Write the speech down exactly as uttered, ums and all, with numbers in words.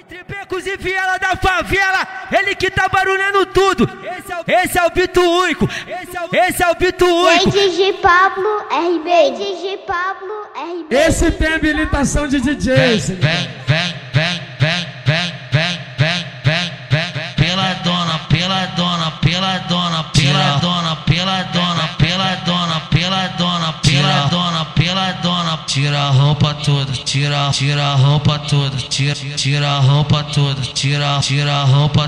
Entre becos e viela da favela, ele que tá barulhando tudo. Esse é o, esse é o Bito Único. Esse é o, esse é o Bito Único. D J Pablo R B. D J Pablo R B. Esse tem habilitação de D J. Vem, vem, vem, vem, vem, vem, vem, vem, vem, vem, pela dona, pela dona, pela dona, pela dona, pela dona, pela dona, pela dona, pela dona, pela dona, tira a roupa toda, tira, tira a roupa toda, tira, tira a roupa toda, tira, tira a roupa